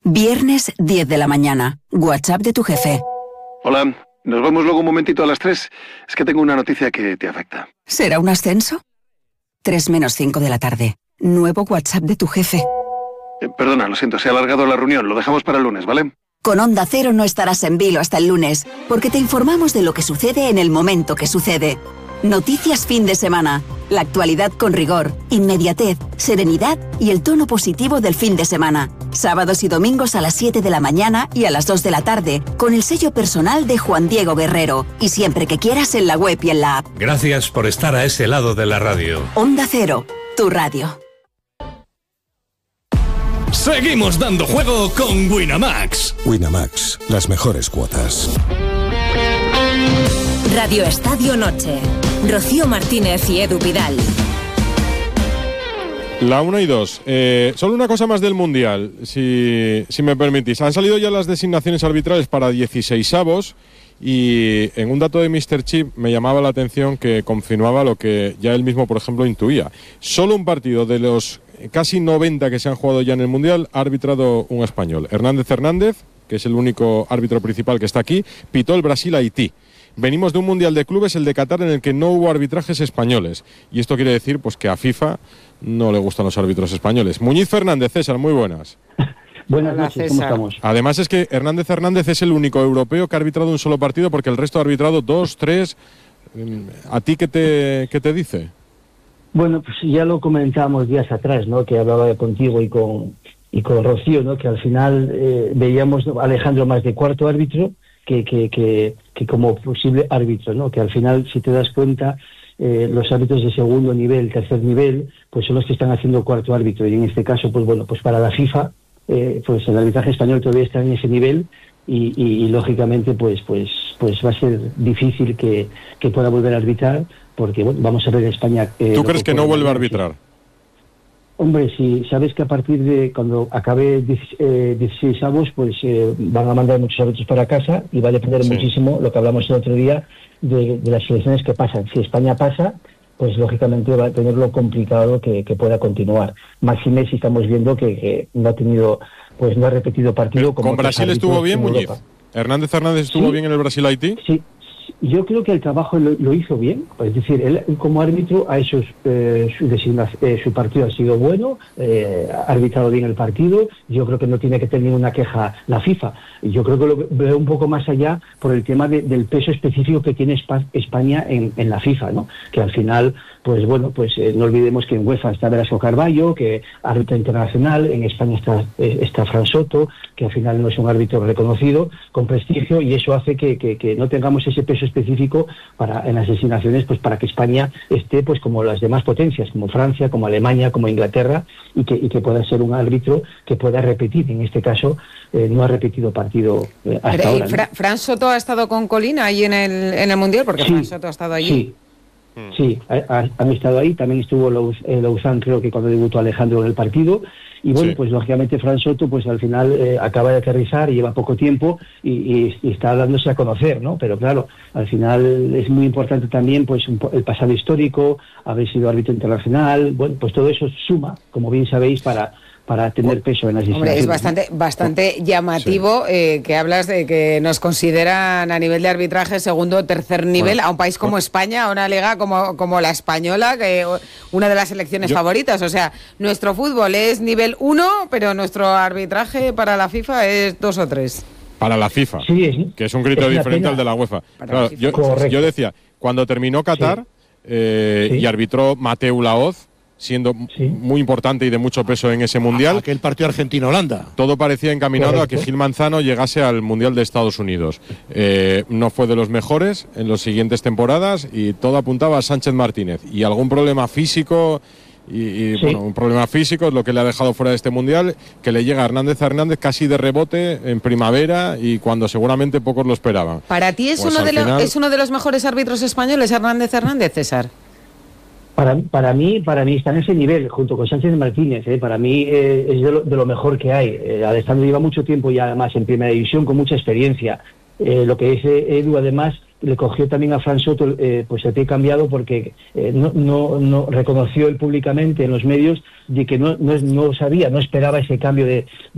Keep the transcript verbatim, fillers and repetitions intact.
Viernes diez de la mañana. WhatsApp de tu jefe. Hola, nos vemos luego un momentito a las tres. Es que tengo una noticia que te afecta. ¿Será un ascenso? tres menos cinco de la tarde. Nuevo WhatsApp de tu jefe. Eh, perdona, lo siento, se ha alargado la reunión. Lo dejamos para el lunes, ¿vale? Con Onda Cero no estarás en vilo hasta el lunes, porque te informamos de lo que sucede en el momento que sucede. Noticias fin de semana. La actualidad con rigor, inmediatez, serenidad y el tono positivo del fin de semana. Sábados y domingos a las siete de la mañana y a las dos de la tarde, con el sello personal de Juan Diego Guerrero. Y siempre que quieras en la web y en la app. Gracias por estar a ese lado de la radio. Onda Cero, tu radio. Seguimos dando juego con Winamax. Winamax, las mejores cuotas. Radio Estadio Noche. Rocío Martínez y Edu Vidal. La una y dos. Eh, solo una cosa más del Mundial, si, si me permitís. Han salido ya las designaciones arbitrales para dieciseisavos y en un dato de míster Chip me llamaba la atención que confirmaba lo que ya él mismo, por ejemplo, intuía. Solo un partido de los casi noventa que se han jugado ya en el Mundial ha arbitrado un español. Hernández Hernández, que es el único árbitro principal que está aquí, pitó el Brasil-Haití. Venimos de un Mundial de Clubes, el de Qatar, en el que no hubo arbitrajes españoles. Y esto quiere decir pues que a FIFA no le gustan los árbitros españoles. Muñiz Fernández, César, muy buenas. Buenas noches, ¿cómo estamos? Además es que Hernández Hernández es el único europeo que ha arbitrado un solo partido, porque el resto ha arbitrado dos, tres. ¿A ti qué te, qué te dice? Bueno, pues ya lo comentábamos días atrás, ¿no? Que hablaba contigo y con, y con Rocío, ¿no? Que al final eh, veíamos a Alejandro más de cuarto árbitro que, que, que, que como posible árbitro, ¿no? Que al final, si te das cuenta, eh, los árbitros de segundo nivel, tercer nivel, pues son los que están haciendo cuarto árbitro. Y en este caso, pues bueno, pues para la FIFA, eh, pues el arbitraje español todavía está en ese nivel y, y, y lógicamente, pues, pues, pues va a ser difícil que, que pueda volver a arbitrar, porque bueno, vamos a ver en España... Eh, ¿Tú crees que no vuelve a arbitrar? Hombre, si sabes que a partir de cuando acabe dieciséis avos, pues eh, van a mandar muchos árbitros para casa y va a depender sí. muchísimo, lo que hablamos el otro día, de, de las selecciones que pasan. Si España pasa, pues lógicamente va a tener lo complicado que, que pueda continuar. Maxi Messi estamos viendo que, que no ha tenido, pues no ha repetido partido. Como ¿Con Brasil estuvo bien, Muñiz? ¿Hernández Hernández estuvo ¿Sí? bien en el Brasil-Haití? Sí. Yo creo que el trabajo lo, lo hizo bien, es decir, él como árbitro ha hecho eh, su, eh, su partido ha sido bueno, eh, ha arbitrado bien el partido, yo creo que no tiene que tener ninguna queja la FIFA. Yo creo que lo veo un poco más allá por el tema de, del peso específico que tiene España en, en la FIFA, ¿no? Que al final, pues bueno, pues eh, no olvidemos que en UEFA está Velasco Carballo, que árbitro internacional, en España está, eh, está Fran Soto, que al final no es un árbitro reconocido, con prestigio, y eso hace que, que, que no tengamos ese peso específico para en las designaciones, pues para que España esté pues como las demás potencias, como Francia, como Alemania, como Inglaterra, y que, y que pueda ser un árbitro que pueda repetir. En este caso eh, no ha repetido partido eh, hasta Pero, ahora. Fra- ¿no? ¿Fran Soto ha estado con Colina ahí en el, en el Mundial? Porque sí, Fran Soto ha estado allí. Sí. Sí, ha, han estado ahí, también estuvo Lauzán, creo que cuando debutó Alejandro en el partido, y bueno, sí. pues lógicamente Fran Soto pues al final eh, acaba de aterrizar y lleva poco tiempo y, y, y está dándose a conocer, ¿no? Pero claro, al final es muy importante también pues un, el pasado histórico, haber sido árbitro internacional, bueno, pues todo eso suma, como bien sabéis, para... para tener peso en las Hombre, es bastante bastante llamativo sí. eh, que hablas de que nos consideran a nivel de arbitraje segundo o tercer nivel bueno, a un país como bueno. España, a una liga como, como la española, que una de las selecciones Yo... favoritas. O sea, nuestro fútbol es nivel uno, pero nuestro arbitraje para la FIFA es dos o tres. Para la FIFA, sí, es, que es un criterio es diferente al de la UEFA. Claro, yo, yo decía, cuando terminó Qatar sí. Eh, sí. y arbitró Mateu Laoz, siendo sí. muy importante y de mucho peso en ese Mundial. Aquel partido Argentina-Holanda. Todo parecía encaminado Correcto. a que Gil Manzano llegase al Mundial de Estados Unidos. Eh, no fue de los mejores en las siguientes temporadas y todo apuntaba a Sánchez Martínez. Y algún problema físico, y, y sí. bueno, un problema físico es lo que le ha dejado fuera de este Mundial, que le llega a Hernández Hernández casi de rebote en primavera y cuando seguramente pocos lo esperaban. ¿Para ti es, pues uno, de final... lo, es uno de los mejores árbitros españoles, Hernández Hernández, César? Para, para mí para mí está en ese nivel, junto con Sánchez Martínez. ¿eh? Para mí eh, es de lo, de lo mejor que hay. Eh, Alessandro lleva mucho tiempo ya, además, en Primera División, con mucha experiencia. Eh, lo que dice Edu, además, le cogió también a Fran Soto eh, pues el pie cambiado porque eh, no, no, no reconoció él públicamente en los medios de que no, no, no sabía, no esperaba ese cambio de,